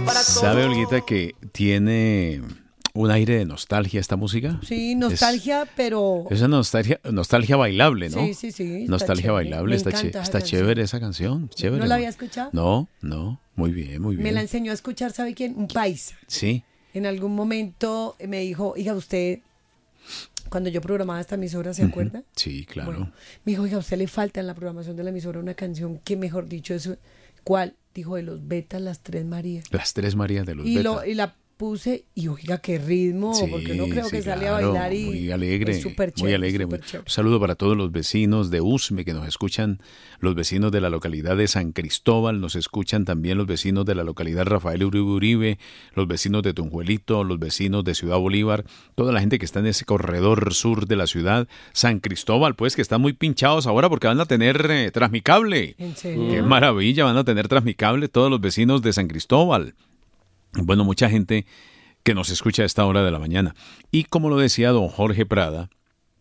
para todos. ¿Sabe, Olguita, que tiene un aire de nostalgia esta música? Sí, nostalgia, pero... Es una nostalgia bailable, ¿no? Sí. Nostalgia bailable, está chévere esa canción, chévere. ¿No la había escuchado? No, muy bien. Me la enseñó a escuchar, ¿sabe quién? Un paisa. Sí. En algún momento me dijo, oiga, usted, cuando yo programaba esta emisora, ¿se acuerda? Sí, claro. Bueno, me dijo, oiga, a usted le falta en la programación de la emisora una canción que, mejor dicho, eso, ¿cuál? Dijo, de los Betas, las Tres Marías. Las Tres Marías de los Betas. Y la puse y oiga, qué ritmo, Sí, porque no creo que sale claro, a bailar y muy alegre, es súper chévere, muy alegre. súper chévere. Un saludo para todos los vecinos de Usme que nos escuchan, los vecinos de la localidad de San Cristóbal, nos escuchan también los vecinos de la localidad Rafael Uribe, los vecinos de Tunjuelito, los vecinos de Ciudad Bolívar, toda la gente que está en ese corredor sur de la ciudad, San Cristóbal, pues que están muy pinchados ahora porque van a tener Transmicable. ¿En serio? Qué maravilla, van a tener Transmicable todos los vecinos de San Cristóbal. Bueno, mucha gente que nos escucha a esta hora de la mañana. Y como lo decía don Jorge Prada,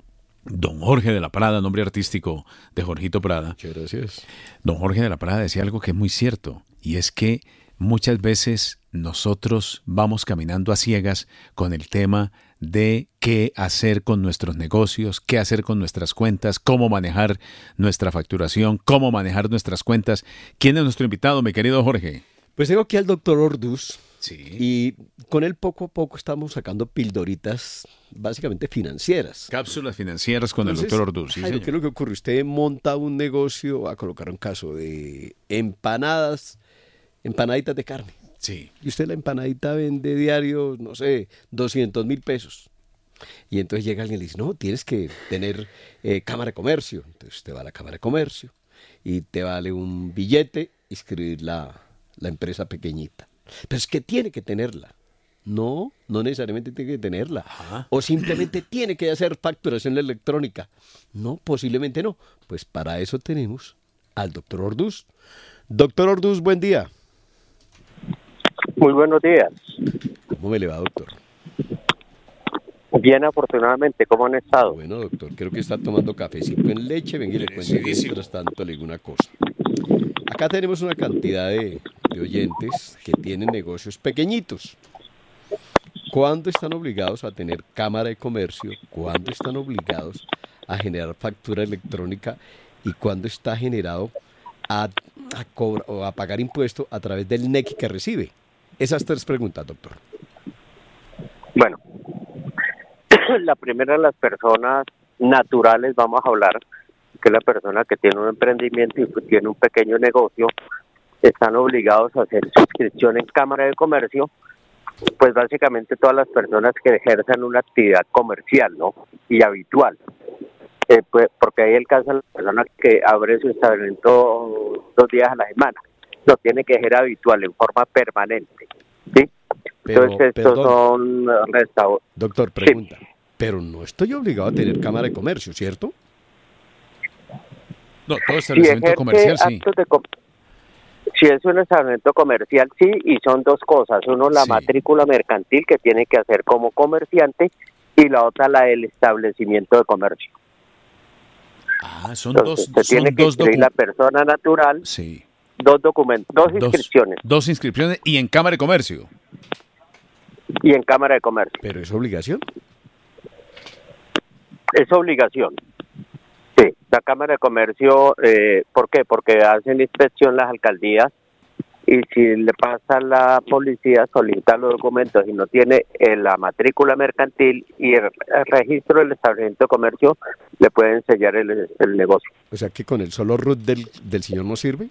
don Jorge de la Prada, nombre artístico de Jorgito Prada. Muchas gracias. Don Jorge de la Prada decía algo que es muy cierto, y es que muchas veces nosotros vamos caminando a ciegas con el tema de qué hacer con nuestros negocios, qué hacer con nuestras cuentas, cómo manejar nuestra facturación, cómo manejar nuestras cuentas. ¿Quién es nuestro invitado, mi querido Jorge? Pues tengo aquí al doctor Orduz. Sí. Y con él poco a poco estamos sacando pildoritas básicamente financieras. Cápsulas financieras con Entonces, el doctor Orduz. Sí, Jairo, ¿qué es lo que ocurre? Usted monta un negocio, va a colocar un caso de empanaditas de carne. Sí. Y usted la empanadita vende diario, no sé, 200,000 pesos. Y entonces llega alguien y le dice, no, tienes que tener Cámara de Comercio. Entonces usted va a la Cámara de Comercio y te vale un billete inscribir la empresa pequeñita. Pero es que tiene que tenerla. No necesariamente tiene que tenerla. Ajá. O simplemente tiene que hacer facturación electrónica. No, posiblemente no. Pues para eso tenemos al doctor Orduz. Doctor Orduz, buen día. Muy buenos días. ¿Cómo me le va, doctor? Bien, afortunadamente, ¿cómo han estado? Bueno, doctor, creo que está tomando cafecito en leche. Venga y le cuento. Mientras tanto, le digo una cosa. Acá tenemos una cantidad de oyentes que tienen negocios pequeñitos. ¿Cuándo están obligados a tener Cámara de Comercio? ¿Cuándo están obligados a generar factura electrónica? ¿Y cuándo está generado a pagar impuesto a través del NEC que recibe? Esas tres preguntas, doctor. Bueno, la primera de las personas naturales, vamos a hablar, que es la persona que tiene un emprendimiento y tiene un pequeño negocio, están obligados a hacer suscripción en Cámara de Comercio, pues básicamente todas las personas que ejerzan una actividad comercial, ¿no? Y habitual. Pues, porque hay el caso de la persona que abre su establecimiento 2 días a la semana. Lo tiene que ejercer habitual, en forma permanente, ¿sí? Entonces estos son restaurantes. Doctor, pregunta. Sí. Pero no estoy obligado a tener Cámara de Comercio, ¿cierto? No, todo establecimiento comercial, sí. Si es un establecimiento comercial, sí, y son dos cosas. Uno, la matrícula mercantil que tiene que hacer como comerciante, y la otra, la del establecimiento de comercio. Ah, son Entonces, dos. Se tiene que inscribir la persona natural, sí. 2 documentos, 2 inscripciones. 2 inscripciones y en Cámara de Comercio. Y en Cámara de Comercio. ¿Pero es obligación? Es obligación. Sí, la Cámara de Comercio, ¿por qué? Porque hacen inspección las alcaldías y si le pasa a la policía, solicita los documentos y no tiene la matrícula mercantil y el registro del establecimiento de comercio, le pueden sellar el negocio. O sea que con el solo RUT del señor no sirve.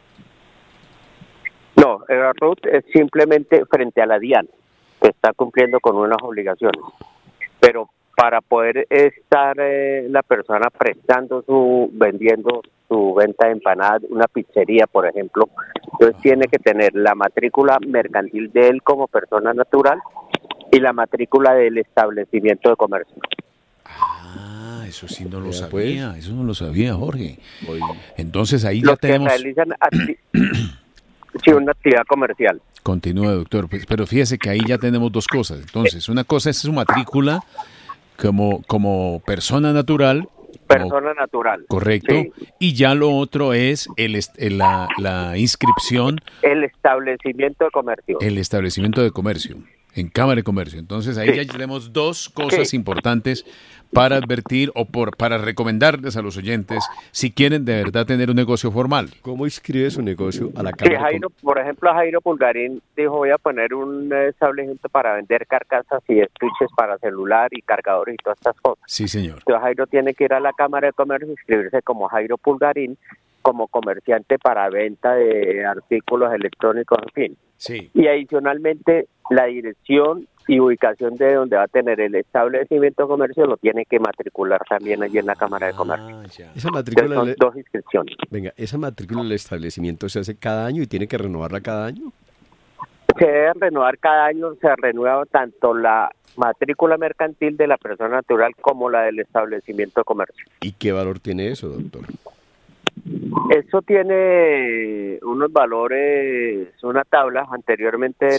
No, el RUT es simplemente frente a la DIAN, que está cumpliendo con unas obligaciones. Pero para poder estar la persona vendiendo su venta de empanadas, una pizzería, por ejemplo, entonces tiene que tener la matrícula mercantil de él como persona natural y la matrícula del establecimiento de comercio. Ah, eso sí no lo sabía, pues. eso no lo sabía, Jorge. Hoy. Entonces ahí Los ya tenemos... que realizan una actividad comercial. Continúa, doctor, pues, pero fíjese que ahí ya tenemos dos cosas. Entonces, una cosa es su matrícula como persona natural Persona natural. Correcto. Sí. Y ya lo otro es la inscripción. El establecimiento de comercio. El establecimiento de comercio, en Cámara de Comercio. Entonces ahí ya tenemos dos cosas importantes para advertir para recomendarles a los oyentes si quieren de verdad tener un negocio formal. ¿Cómo inscribe su negocio a la Sí, Cámara? Jairo, por ejemplo, Jairo Pulgarín dijo, voy a poner un establecimiento para vender carcasas y estuches para celular y cargadores y todas estas cosas. Sí, señor. Entonces Jairo tiene que ir a la Cámara de Comercio, inscribirse como Jairo Pulgarín, como comerciante para venta de artículos electrónicos, en fin. Sí. Y adicionalmente la dirección y ubicación de donde va a tener el establecimiento de comercio lo tiene que matricular también allí en la Cámara de Comercio. Ya. Esa matrícula, Entonces, son 2 inscripciones. venga, esa matrícula del establecimiento se hace cada año y tiene que renovarla cada año. Se debe renovar cada año, se renueva tanto la matrícula mercantil de la persona natural como la del establecimiento de comercio. ¿Y qué valor tiene eso, doctor? Eso tiene unos valores, una tabla, anteriormente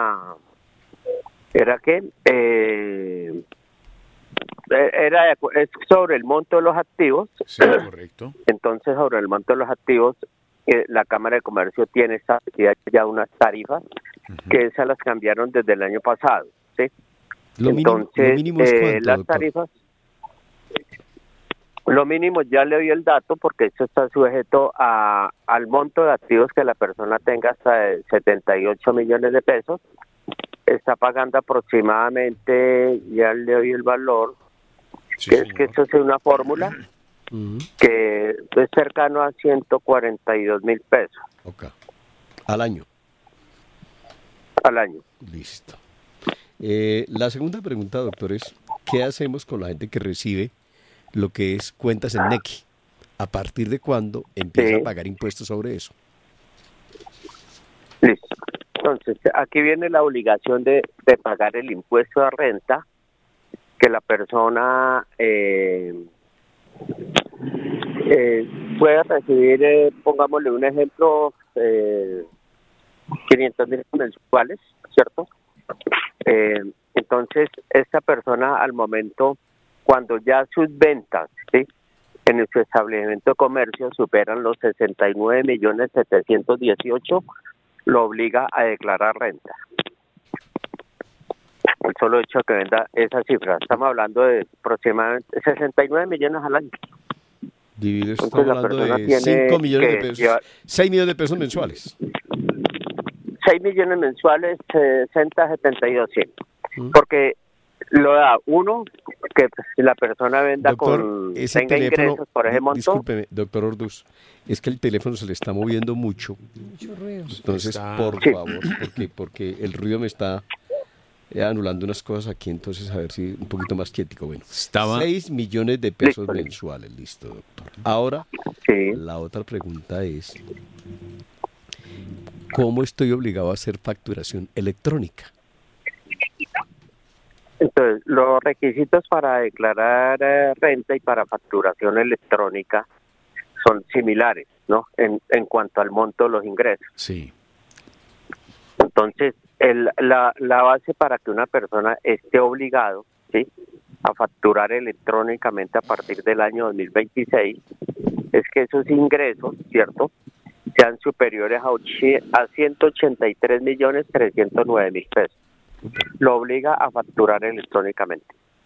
¿era qué? Es sobre el monto de los activos. Sí, correcto. Entonces, sobre el monto de los activos, la Cámara de Comercio tiene establecidas ya unas tarifas que esas las cambiaron desde el año pasado, ¿sí? Lo mínimo es cuánto, las doctor. tarifas, lo mínimo ya le doy el dato porque esto está sujeto al monto de activos que la persona tenga hasta de 78 millones de pesos. Está pagando aproximadamente, ya le doy el valor, Sí, que es señor. que esto es una fórmula que es cercano a 142.000 pesos Ok. Al año. al año. Listo. La segunda pregunta, doctor, es ¿qué hacemos con la gente que recibe lo que es cuentas en Nequi? ¿A partir de cuándo empieza Sí. a pagar impuestos sobre eso? Listo. Entonces, aquí viene la obligación de pagar el impuesto de renta que la persona pueda recibir, pongámosle un ejemplo, 500.000 mensuales, ¿cierto? Entonces, esta persona al momento, cuando ya sus ventas, ¿sí?, en su establecimiento de comercio superan los 69.718.000, lo obliga a declarar renta. El solo hecho de que venda esa cifra, estamos hablando de aproximadamente 69 millones al año. Dividido, Entonces, estamos la hablando persona de tiene 5 millones de que pesos. llevar- 6 millones de pesos mensuales. 6 millones mensuales, 72.100. Porque lo da uno, que si la persona venda Doctor, ese tenga teléfono, ingresos por ese monto. discúlpeme, doctor Orduz, es que el teléfono se le está moviendo mucho. Mucho ruido. Entonces, Está- por Sí. favor, porque el ruido me está anulando unas cosas aquí, entonces a ver si un poquito más quietico. Bueno, Estaba 6 millones de pesos Listo. mensuales, listo, doctor. Ahora, Sí. la otra pregunta es, ¿cómo estoy obligado a hacer facturación electrónica? Entonces, los requisitos para declarar renta y para facturación electrónica son similares, ¿no? En cuanto al monto de los ingresos. sí. Entonces, la base para que una persona esté obligado, ¿sí?, a facturar electrónicamente a partir del año 2026 es que esos ingresos, ¿cierto?, sean superiores a 183.309.000 pesos. Lo obliga a facturar electrónicamente.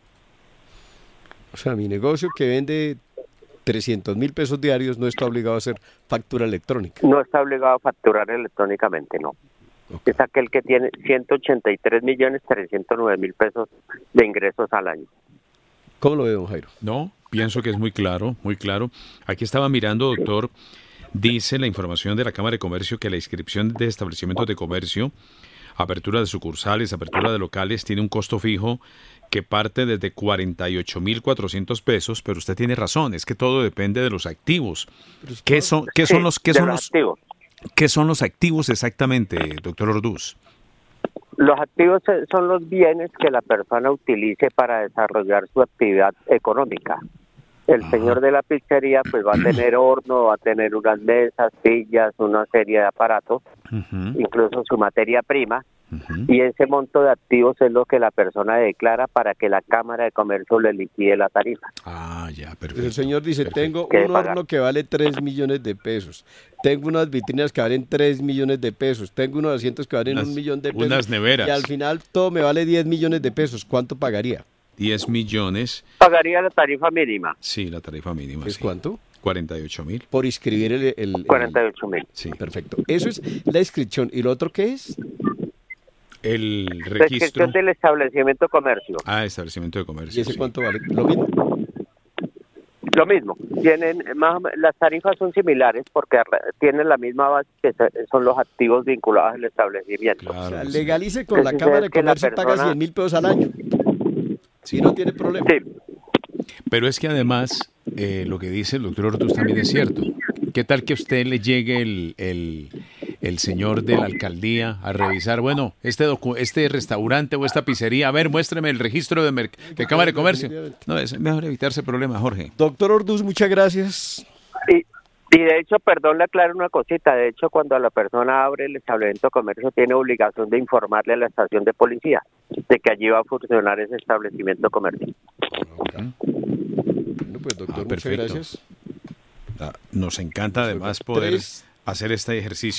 O sea, mi negocio que vende 300.000 pesos diarios no está obligado a hacer factura electrónica. No está obligado a facturar electrónicamente, no. Ok. Es aquel que tiene 183.309.000 pesos de ingresos al año. ¿Cómo lo ve, don Jairo? No, pienso que es muy claro, muy claro. Aquí estaba mirando, doctor, dice la información de la Cámara de Comercio que la inscripción de establecimientos de comercio, apertura de sucursales, apertura de locales, tiene un costo fijo que parte desde 48.400 pesos, pero usted tiene razón, es que todo depende de los activos. ¿Qué son Sí, los de los activos. qué son los activos exactamente, doctor Orduz? Los activos son los bienes que la persona utilice para desarrollar su actividad económica. El señor de la pizzería pues va a tener horno, va a tener unas mesas, sillas, una serie de aparatos, Ujú. incluso su materia prima, y ese monto de activos es lo que la persona declara para que la Cámara de Comercio le liquide la tarifa. Ah, ya, perfecto. El señor dice, perfecto. tengo un horno que vale 3 millones de pesos, tengo unas vitrinas que valen 3 millones de pesos, tengo unos asientos que valen 1 millón de pesos. Unas neveras. Y al final todo me vale 10 millones de pesos. ¿Cuánto pagaría? 10 millones. Pagaría la tarifa mínima. Sí, la tarifa mínima. ¿Es sí. cuánto? 48.000. Por inscribir el 48.000. Sí. Perfecto. Eso es la inscripción. ¿Y lo otro qué es? El La registro. inscripción del establecimiento comercio. Establecimiento de ¿Y comercio. ese sí. cuánto vale? ¿Lo mismo? Lo mismo, tienen las tarifas son similares porque tienen la misma base que son los activos vinculados al establecimiento. Claro, O sea, sí. legalice con la Entonces, Cámara de es que la Comercio y paga persona- 100.000 pesos al año. Si no tiene problema. Sí, Pero es que además, lo que dice el doctor Orduz también es cierto. ¿Qué tal que a usted le llegue el señor de la alcaldía a revisar, bueno, este restaurante o esta pizzería, a ver, muéstreme el registro de Cámara de Comercio? No, es mejor evitarse problemas, Jorge. Doctor Orduz, muchas gracias. y de hecho, perdón, le aclaro una cosita, de hecho cuando la persona abre el establecimiento de comercio tiene obligación de informarle a la estación de policía de que allí va a funcionar ese establecimiento de comercio. Bueno, pues doctor, muchas perfecto. gracias. Nos encanta además poder Tres. hacer este ejercicio.